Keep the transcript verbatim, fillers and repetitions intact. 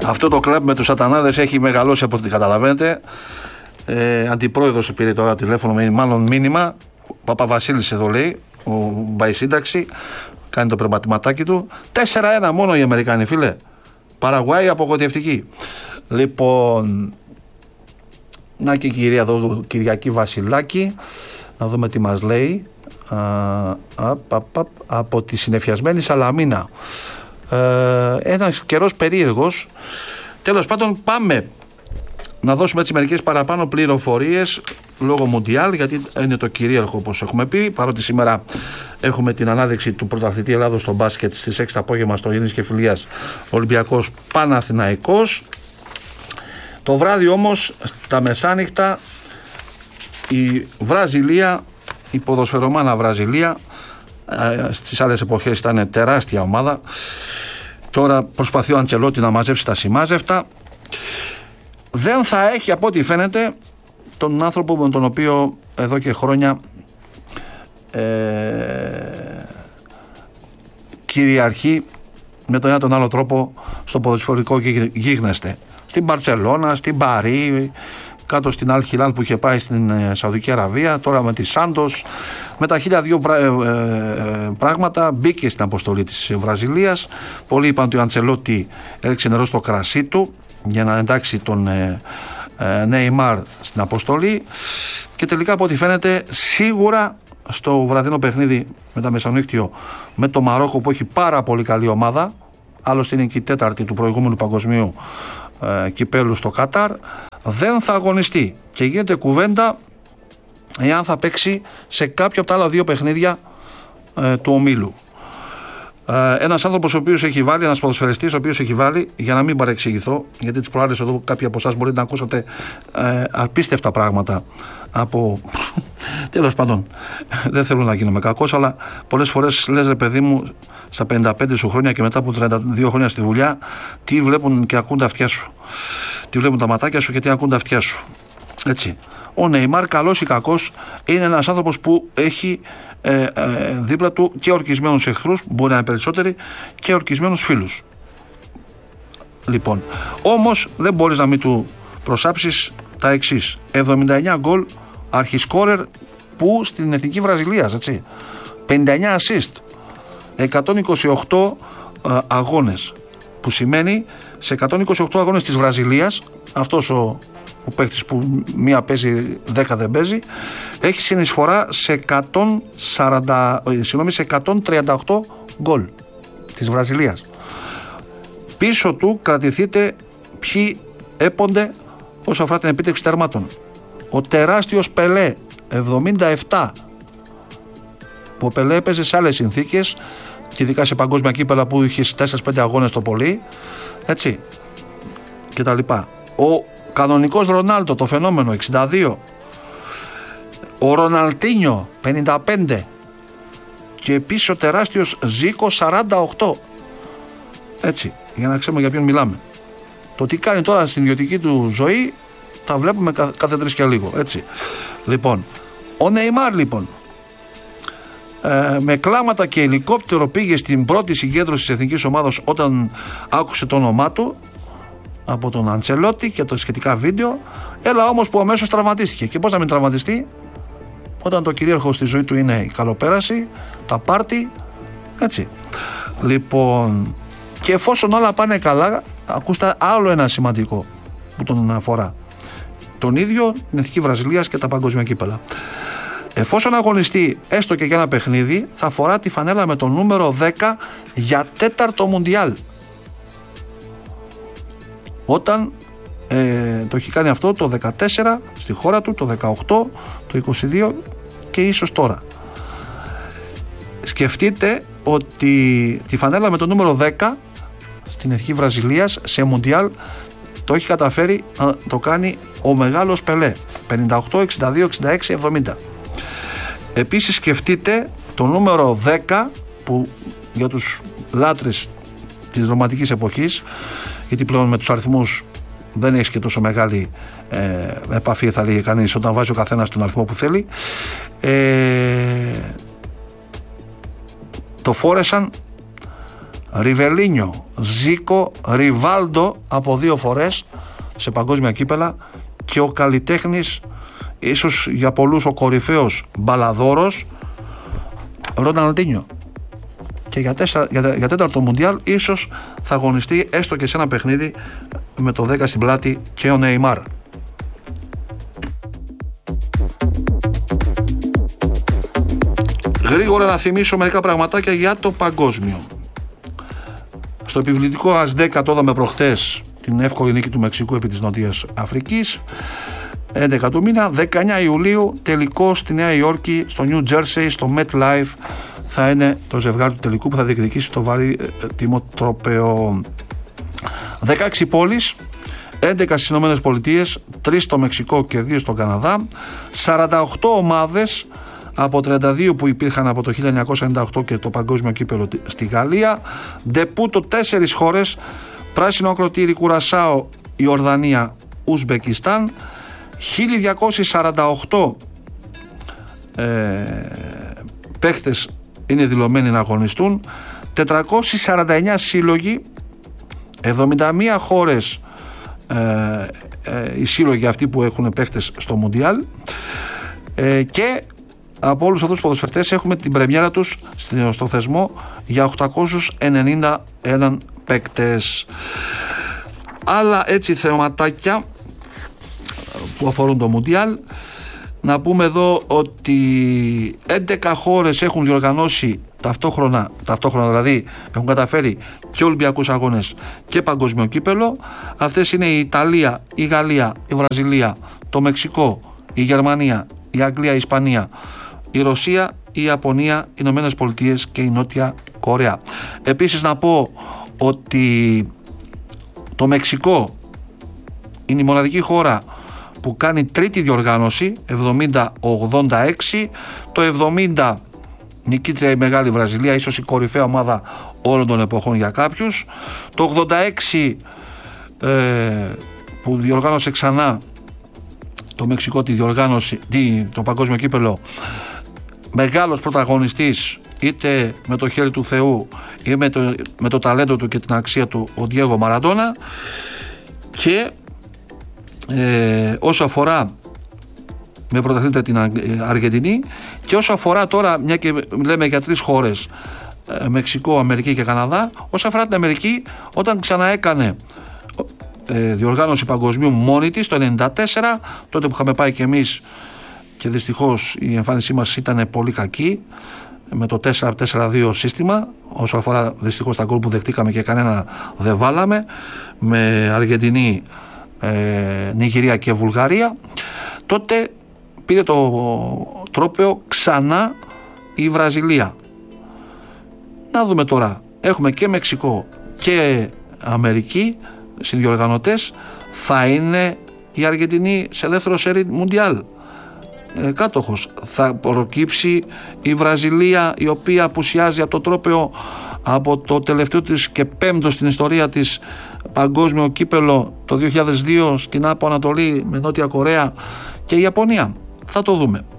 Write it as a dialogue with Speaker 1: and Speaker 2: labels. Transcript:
Speaker 1: Αυτό το κλαμπ με τους σατανάδες έχει μεγαλώσει από ό,τι καταλαβαίνετε. Ε, αντιπρόεδρος πήρε τώρα τηλέφωνο, μάλλον μήνυμα. Ο Παπαβασίλης εδώ λέει, ο Μπαϊ Σύνταξη, κάνει το περπατηματάκι του. τέσσερα ένα μόνο οι Αμερικάνοι, φίλε. Παραγουάη απογοητευτική. Λοιπόν, να και η κυρία εδώ, Κυριακή Βασιλάκη, να δούμε τι μας λέει. Α, α, α, α, από τη συνεφιασμένη Σαλαμίνα. Ε, ένας καιρός περίεργος. Τέλος πάντων, πάμε να δώσουμε έτσι μερικές παραπάνω πληροφορίες λόγω Μουντιάλ, γιατί είναι το κυρίαρχο όπως έχουμε πει, παρότι σήμερα έχουμε την ανάδειξη του πρωταθλητή Ελλάδος στο μπάσκετ στις έξι το απόγευμα στο Ειρήνης και Φιλίας Ολυμπιακός Παναθηναϊκός. Το βράδυ όμως στα μεσάνυχτα η Βραζιλία, η ποδοσφαιρομάνα Βραζιλία, στις άλλες εποχές ήταν τεράστια ομάδα, τώρα προσπαθεί ο Αντσελότη να μαζέψει τα σημάζευτα. Δεν θα έχει από ό,τι φαίνεται τον άνθρωπο με τον οποίο εδώ και χρόνια ε, κυριαρχεί με τον ένα τον άλλο τρόπο στο ποδοσφαιρικό γίγνεσθε. Στην Μπαρτσελώνα, στην Παρί, κάτω στην Αλ Χιλάλ που είχε πάει στην ε, Σαουδική Αραβία, τώρα με τη Σάντος, με τα χίλια δύο πρά, ε, ε, πράγματα μπήκε στην αποστολή της Βραζιλίας. Πολλοί είπαν ότι ο Αντσελότη έριξε νερό στο κρασί του για να εντάξει τον ε, ε, Νεϊμάρ στην αποστολή, και τελικά από ό,τι φαίνεται σίγουρα στο βραδινό παιχνίδι με τα μεσανύκτιο με το Μαρόκο, που έχει πάρα πολύ καλή ομάδα, άλλωστε είναι και η τέταρτη του προηγούμενου παγκοσμίου ε, κυπέλου στο Κατάρ, δεν θα αγωνιστεί και γίνεται κουβέντα εάν θα παίξει σε κάποιο από τα άλλα δύο παιχνίδια ε, του ομίλου. Ε, ένας άνθρωπος ο οποίος έχει βάλει, ένας ποδοσφαιριστής ο οποίος έχει βάλει, για να μην παρεξηγηθώ, γιατί τις προάλλες εδώ κάποιοι από εσάς μπορείτε να ακούσατε ε, απίστευτα πράγματα από τέλος πάντων, δεν θέλω να γίνομαι κακός, αλλά πολλές φορές λες ρε παιδί μου, στα πενήντα πέντε σου χρόνια και μετά από τριάντα δύο χρόνια στη δουλειά, τι βλέπουν και ακούν τα αυτιά σου, τι βλέπουν τα ματάκια σου και τι ακούν τα αυτιά σου. Έτσι. Ο Νεϊμάρ, καλός ή κακός, είναι ένας άνθρωπος που έχει ε, ε, δίπλα του και ορκισμένους εχθρούς, μπορεί να είναι περισσότεροι, και ορκισμένους φίλους. Λοιπόν, όμως δεν μπορείς να μην του προσάψεις τα εξής: εβδομήντα εννέα γκολ, αρχισκόρερ που στην Εθνική Βραζιλίας, έτσι, πενήντα εννέα assist, εκατόν είκοσι οκτώ ε, αγώνες, που σημαίνει σε εκατόν είκοσι οκτώ αγώνες της Βραζιλίας, αυτός ο, ο παίκτης που μία παίζει δέκα δεν παίζει, έχει συνεισφορά σε εκατόν σαράντα, συγγνώμη, σε εκατόν τριάντα οκτώ γκολ της Βραζιλίας. Πίσω του κρατηθείτε ποιοι έπονται όσον αφορά την επίτευξη τερμάτων. Ο τεράστιος Πελέ, εβδομήντα επτά, που ο Πελέ έπαιζε σε άλλες συνθήκες και ειδικά σε παγκόσμια κύπελα που είχε τέσσερα πέντε αγώνες το πολύ, έτσι, και τα λοιπά. Ο κανονικός Ρονάλντο, το φαινόμενο, εξήντα δύο. Ο Ροναλτίνιο, πενήντα πέντε. Και επίσης ο τεράστιος Ζίκο, σαράντα οκτώ. Έτσι, για να ξέρουμε για ποιον μιλάμε. Το τι κάνει τώρα στην ιδιωτική του ζωή τα βλέπουμε κάθε τρεις και λίγο, έτσι. Λοιπόν, ο Νεϊμάρ λοιπόν ε, με κλάματα και ελικόπτερο πήγε στην πρώτη συγκέντρωση της εθνικής ομάδας όταν άκουσε το όνομά του από τον Αντσελότη και το σχετικά βίντεο. Έλα όμως που αμέσως τραυματίστηκε. Και πώς να μην τραυματιστεί όταν το κυρίαρχο στη ζωή του είναι η καλοπέραση, τα πάρτι, έτσι. Λοιπόν, και εφόσον όλα πάνε καλά, ακούστε άλλο ένα σημαντικό που τον αφορά τον ίδιο, την Εθνική Βραζιλίας και τα παγκόσμια κύπελα. Εφόσον αγωνιστεί έστω και για ένα παιχνίδι, θα φορά τη φανέλα με το νούμερο δέκα για τέταρτο Μουντιάλ. Όταν ε, το έχει κάνει αυτό το δεκατέσσερα στη χώρα του, το δεκαοκτώ, το είκοσι δύο και ίσως τώρα. Σκεφτείτε ότι τη φανέλα με το νούμερο δέκα στην Εθνική Βραζιλίας σε Μουντιάλ το έχει καταφέρει να το κάνει ο μεγάλος Πελέ, πενήντα οκτώ, εξήντα δύο, εξήντα έξι, εβδομήντα. Επίσης σκεφτείτε το νούμερο δέκα που για τους λάτρες της ρομαντικής εποχής, γιατί πλέον με τους αριθμούς δεν έχει και τόσο μεγάλη ε, επαφή, θα λέγει κανείς, όταν βάζει ο καθένας τον αριθμό που θέλει, ε, το φόρεσαν Ριβελίνιο, Ζίκο, Ριβάλντο από δύο φορές σε παγκόσμια κύπελα και ο καλλιτέχνης, ίσως για πολλούς ο κορυφαίος μπαλαδόρος, Ροναλντίνιο. Και για, τέσσερα, για, για τέταρτο Μουντιάλ ίσως θα αγωνιστεί έστω και σε ένα παιχνίδι με το δέκα στην πλάτη και ο Νεϊμάρ. Γρήγορα να θυμίσω μερικά πραγματάκια για το παγκόσμιο. Στο επιβλητικό ΑΣ δέκα το είδαμε προχτές την εύκολη νίκη του Μεξικού επί της Νότιας Αφρικής. έντεκα του μήνα, δεκαεννιά Ιουλίου, τελικό στη Νέα Υόρκη, στο Νιου Τζέρσεϊ, στο MetLife θα είναι το ζευγάρι του τελικού που θα διεκδικήσει το βαρύτιμο τρόπαιο. δεκαέξι πόλεις, έντεκα στις Ηνωμένες Πολιτείες, τρεις στο Μεξικό και δύο στον Καναδά, σαράντα οκτώ ομάδες από τριάντα δύο που υπήρχαν από το χίλια εννιακόσια ενενήντα οκτώ και το παγκόσμιο κύπελλο στη Γαλλία, ντεπούτο τέσσερις χώρες, πράσινο ακροτήρι Κουρασάο, Ιορδανία, Ουσμπεκιστάν, χίλια διακόσιοι σαράντα οκτώ ε, παίχτες είναι δηλωμένοι να αγωνιστούν, τετρακόσιοι σαράντα εννιά σύλλογοι, εβδομήντα μία χώρες ε, ε, οι σύλλογοι αυτοί που έχουν παίχτες στο Μουντιάλ, ε, και από όλους αυτούς τους ποδοσφαιρτές έχουμε την πρεμιέρα τους στο θεσμό για οκτακόσιους ενενήντα ένα παίκτες. Άλλα έτσι θεματάκια που αφορούν το Μουντιάλ, να πούμε εδώ ότι έντεκα χώρες έχουν διοργανώσει ταυτόχρονα, ταυτόχρονα δηλαδή έχουν καταφέρει και Ολυμπιακούς Αγώνες και Παγκόσμιο Κύπελλο. Αυτές είναι η Ιταλία, η Γαλλία, η Βραζιλία, το Μεξικό, η Γερμανία, η Αγγλία, η Ισπανία, η Ρωσία, η Ιαπωνία, οι Ηνωμένες Πολιτείες και η Νότια Κορέα. Επίσης να πω ότι το Μεξικό είναι η μοναδική χώρα που κάνει τρίτη διοργάνωση, εβδομήντα ογδόντα έξι, το εβδομήντα νικήτρια η Μεγάλη Βραζιλία, ίσως η κορυφαία ομάδα όλων των εποχών για κάποιους, το ογδόντα έξι ε, που διοργάνωσε ξανά το Μεξικό τη διοργάνωση, το παγκόσμιο κύπελλο, μεγάλος πρωταγωνιστής είτε με το χέρι του Θεού ή με το, με το ταλέντο του και την αξία του, ο Διέγο Μαραντόνα. Και ε, όσο αφορά με πρωταθλήτρια την Αργεντινή, και όσο αφορά τώρα, μια και λέμε για τρεις χώρες, ε, Μεξικό, Αμερική και Καναδά, όσο αφορά την Αμερική, όταν ξαναέκανε ε, διοργάνωση παγκοσμίου μόνη της το ενενήντα τέσσερα, τότε που είχαμε πάει και εμείς και δυστυχώς η εμφάνισή μας ήταν πολύ κακή με το τέσσερα τέσσερα δύο σύστημα, όσο αφορά δυστυχώς τα γκολ που δεχτήκαμε και κανένα δεν βάλαμε, με Αργεντινή, ε, Νιγηρία και Βουλγαρία, τότε πήρε το τρόπαιο ξανά η Βραζιλία. Να δούμε τώρα, έχουμε και Μεξικό και Αμερική συνδιοργανωτές, θα είναι η Αργεντινή σε δεύτερο σερί Μουντιάλ ε, κάτοχος, θα προκύψει η Βραζιλία η οποία απουσιάζει από το τρόπαιο από το τελευταίο της και πέμπτο στην ιστορία της παγκόσμιο κύπελλο το δύο χιλιάδες δύο στην Άπο Ανατολή με Νότια Κορέα και η Ιαπωνία? Θα το δούμε.